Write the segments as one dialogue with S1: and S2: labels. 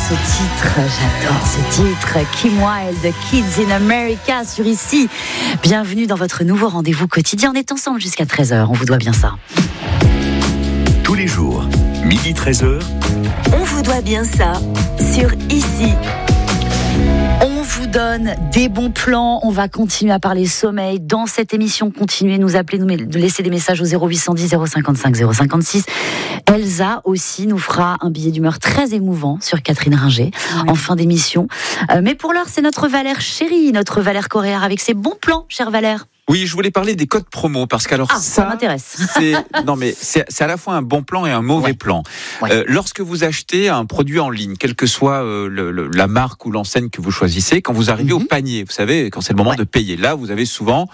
S1: ce titre, Kim Wilde, Kids in America sur Ici. Bienvenue dans votre nouveau rendez-vous quotidien. On est ensemble jusqu'à 13h, on vous doit bien ça.
S2: Tous les jours, midi 13h.
S3: On vous doit bien ça sur Ici.
S1: On vous donne des bons plans. On va continuer à parler sommeil dans cette émission. Continuez à nous appeler, de laisser des messages au 0810 055 056. Elsa aussi nous fera un billet d'humeur très émouvant sur Catherine Ringer en fin d'émission. Mais pour l'heure, c'est notre Valère chérie, notre Valère Coréard avec ses bons plans, cher Valère.
S4: Oui, je voulais parler des codes promo parce qu'alors
S1: ça m'intéresse.
S4: C'est à la fois un bon plan et un mauvais plan. Ouais. Lorsque vous achetez un produit en ligne, quelle que soit la marque ou l'enseigne que vous choisissez, quand vous arrivez au panier, vous savez, quand c'est le moment de payer, là vous avez souvent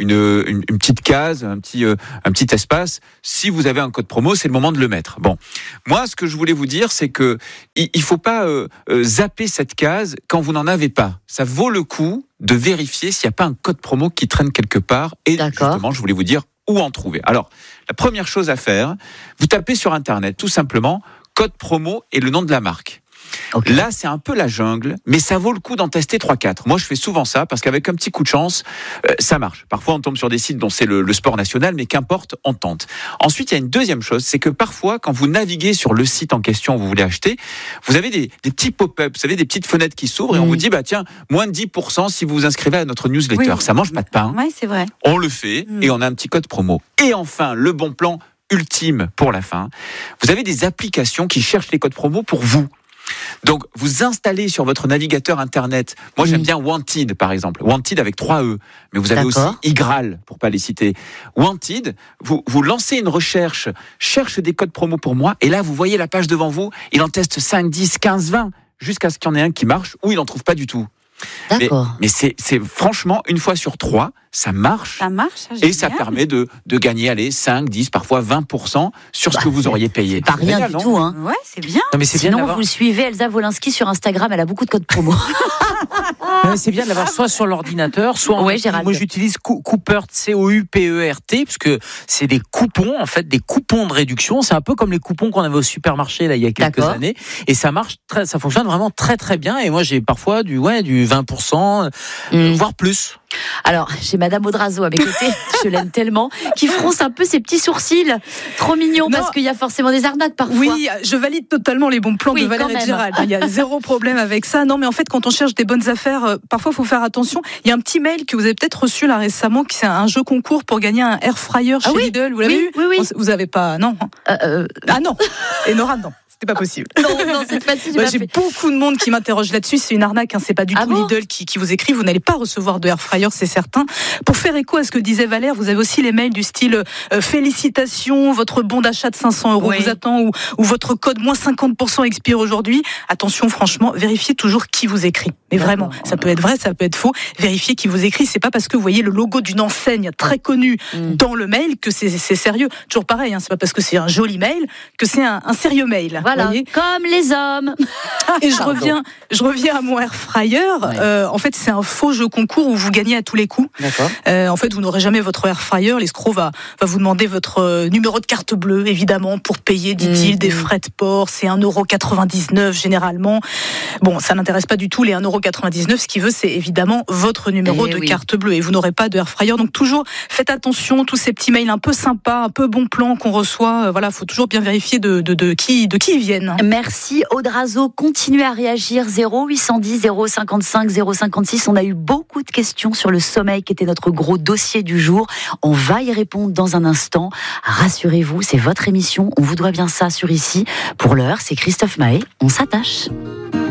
S4: une petite case, un petit espace. Si vous avez un code promo, c'est le moment de le mettre. Bon, moi ce que je voulais vous dire, c'est que il faut pas zapper cette case quand vous n'en avez pas. Ça vaut le coup de vérifier s'il n'y a pas un code promo qui traîne quelque part. Et justement, je voulais vous dire où en trouver. Alors, la première chose à faire, vous tapez sur Internet, tout simplement, code promo et le nom de la marque. Okay. Là, c'est un peu la jungle, mais ça vaut le coup d'en tester 3-4. Moi, je fais souvent ça, parce qu'avec un petit coup de chance, ça marche. Parfois, on tombe sur des sites dont c'est le sport national, mais qu'importe, on tente. Ensuite, il y a une deuxième chose, c'est que parfois, quand vous naviguez sur le site en question où vous voulez acheter, vous avez des petits pop-up, vous savez, des petites fenêtres qui s'ouvrent, et on vous dit, tiens, moins de 10% si vous vous inscrivez à notre newsletter. Oui. Ça mange pas de pain.
S1: Oui, c'est vrai.
S4: On le fait, et on a un petit code promo. Et enfin, le bon plan ultime pour la fin, vous avez des applications qui cherchent les codes promo pour vous. Donc, vous installez sur votre navigateur internet. Moi, j'aime bien Wanted, par exemple. Wanted avec 3 E. Mais vous avez aussi Igral, pour pas les citer. Wanted, vous lancez une recherche, cherche des codes promo pour moi, et là, vous voyez la page devant vous, il en teste 5, 10, 15, 20, jusqu'à ce qu'il y en ait un qui marche, ou il n'en trouve pas du tout.
S1: D'accord.
S4: Mais c'est franchement, une fois sur 3, ça marche.
S1: Ça marche,
S4: et ça permet de gagner, 5, 10, parfois 20% sur ce que vous auriez payé.
S1: Pas rien du tout, hein.
S5: Ouais, c'est bien.
S4: Non, mais c'est
S1: Sinon,
S4: bien
S1: vous suivez Elsa Wolinski sur Instagram, elle a beaucoup de codes promo.
S5: Non, c'est bien de l'avoir soit sur l'ordinateur, soit moi j'utilise Coupert, C-O-U-P-E-R-T, parce que c'est des coupons, en fait, des coupons de réduction. C'est un peu comme les coupons qu'on avait au supermarché là il y a quelques années, et ça marche, ça fonctionne vraiment très très bien. Et moi j'ai parfois du 20%, voire plus.
S1: Alors, j'ai Madame Audrazo à mes côtés, je l'aime tellement, qui fronce un peu ses petits sourcils, trop mignon, parce qu'il y a forcément des arnaques parfois.
S6: Oui, je valide totalement les bons plans de Valère et Gérald. Il y a zéro problème avec ça. Non, mais en fait, quand on cherche des bonnes affaires, parfois, il faut faire attention. Il y a un petit mail que vous avez peut-être reçu là récemment, qui c'est un jeu concours pour gagner un air fryer chez Lidl. Vous l'avez eu ?
S1: Oui.
S6: Vous n'avez pas, non. Ah non. Et Nora, non. C'était pas possible.
S1: Non, cette fois-ci,
S6: j'ai beaucoup de monde qui m'interroge là-dessus. C'est une arnaque, c'est pas du tout Lidl qui vous écrit. Vous n'allez pas recevoir de air fryer, c'est certain. Pour faire écho à ce que disait Valère, vous avez aussi les mails du style félicitations, votre bon d'achat de 500 € vous attend, ou votre code moins 50% expire aujourd'hui. Attention, franchement, vérifiez toujours qui vous écrit. Mais vraiment, ça peut être vrai, ça peut être faux. Vérifiez qui vous écrit. C'est pas parce que vous voyez le logo d'une enseigne très connue dans le mail que c'est sérieux. Toujours pareil, c'est pas parce que c'est un joli mail que c'est un sérieux mail.
S1: Voilà, comme les hommes.
S6: Et je reviens à mon air fryer. En fait, c'est un faux jeu concours où vous gagnez à tous les coups. En fait, vous n'aurez jamais votre air fryer. L'escroc va vous demander votre numéro de carte bleue, évidemment, pour payer, dit-il, des frais de port. C'est 1,99 € généralement. Bon, ça n'intéresse pas du tout les 1,99 €. Ce qu'il veut, c'est évidemment votre numéro de carte bleue. Et vous n'aurez pas de air fryer. Donc toujours, faites attention. Tous ces petits mails un peu sympas, un peu bon plan qu'on reçoit. Voilà, faut toujours bien vérifier de qui ils viennent.
S1: Merci Audrazo, continuez à réagir 0810 055 056. On a eu beaucoup de questions sur le sommeil qui était notre gros dossier du jour. On va y répondre dans un instant. Rassurez-vous, c'est votre émission. On vous doit bien ça sur Ici. Pour l'heure, c'est Christophe Maé. On s'attache.